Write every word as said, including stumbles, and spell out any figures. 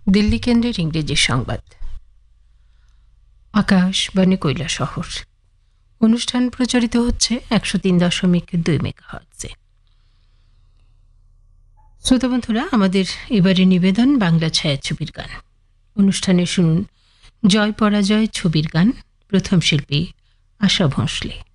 দিল্লি কেন্দ্রের ইংরেজি সংবাদ। আকাশবাণী কৈলাসহর। অনুষ্ঠান প্রচারিত হচ্ছে একশো তিন দশমিক দুই মেগাহার্টজে। শ্রোতা বন্ধুরা, আমাদের এবারে নিবেদন বাংলা ছায়াছবির গান। অনুষ্ঠানে শুনুন জয় পরাজয় ছবির গান, প্রথম শিল্পী আশা ভোঁসলে।